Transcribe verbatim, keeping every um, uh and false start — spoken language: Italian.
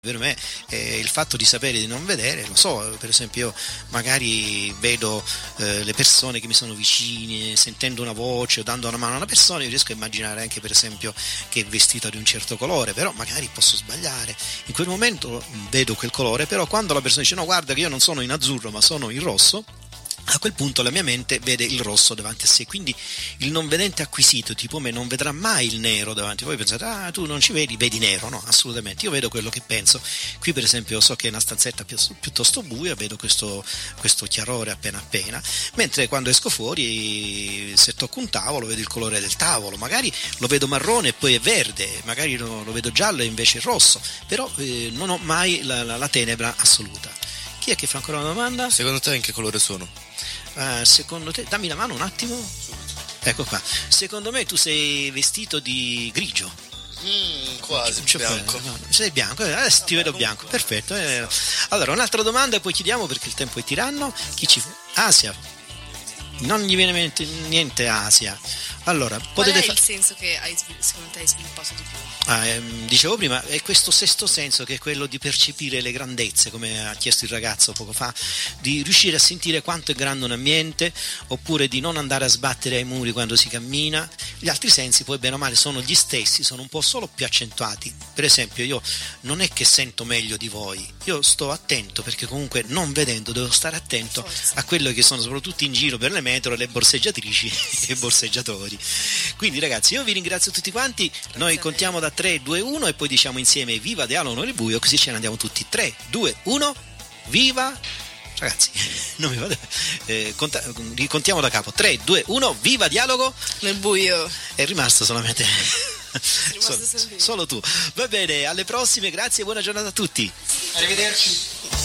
Per me eh, il fatto di sapere di non vedere, lo so, per esempio io magari vedo eh, le persone che mi sono vicine, sentendo una voce o dando una mano a una persona, io riesco a immaginare anche per esempio che è vestita di un certo colore, però magari posso sbagliare, in quel momento vedo quel colore, però quando la persona dice no guarda che io non sono in azzurro ma sono in rosso, a quel punto la mia mente vede il rosso davanti a sé, quindi il non vedente acquisito tipo me non vedrà mai il nero davanti. Voi pensate, ah tu non ci vedi, vedi nero, no, assolutamente, io vedo quello che penso. Qui per esempio so che è una stanzetta pi- piuttosto buia, vedo questo, questo chiarore appena appena, mentre quando esco fuori, se tocco un tavolo vedo il colore del tavolo, magari lo vedo marrone e poi è verde, magari lo, lo vedo giallo e invece è rosso, però eh, non ho mai la, la, la tenebra assoluta. Chi è che fa ancora una domanda? Secondo te in che colore sono? Uh, secondo te, dammi la mano un attimo. Ecco qua. Secondo me tu sei vestito di grigio. Mm, quasi cioè, bianco. No, sei bianco, adesso ti vedo bianco. Perfetto. Eh. Allora, un'altra domanda e poi chiudiamo perché il tempo è tiranno. Chi ci Asia. Non gli viene in mente niente Asia. Allora, qual potete è fa- il senso che hai, secondo te hai sviluppato di più? Ah, ehm, dicevo prima, è questo sesto senso che è quello di percepire le grandezze, come ha chiesto il ragazzo poco fa, di riuscire a sentire quanto è grande un ambiente, oppure di non andare a sbattere ai muri quando si cammina. Gli altri sensi poi bene o male sono gli stessi, sono un po' solo più accentuati. Per esempio io non è che sento meglio di voi, io sto attento perché comunque non vedendo devo stare attento Forza. a quello che sono soprattutto in giro per le metro le borseggiatrici e borseggiatori. Quindi ragazzi io vi ringrazio tutti quanti. Grazie Noi a contiamo da tre, due, uno e poi diciamo insieme viva Dialogo nel buio, così ce ne andiamo tutti. tre, due, uno, viva. Ragazzi, non mi vado. Eh, conta, ricontiamo da capo. tre, due, uno, viva Dialogo Nel buio. è rimasto solamente rimasto solo, solo io. solo tu. Va bene, alle prossime, grazie e buona giornata a tutti. Arrivederci.